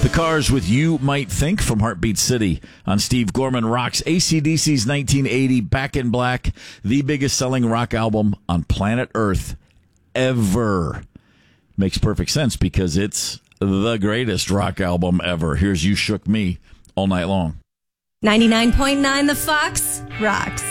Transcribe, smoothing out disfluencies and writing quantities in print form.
The Cars with You Might Think from Heartbeat City on Steve Gorman Rocks. AC/DC's 1980 Back in Black, the biggest selling rock album on planet Earth ever. Makes perfect sense because it's the greatest rock album ever. Here's You Shook Me all night long. 99.9 The Fox rocks.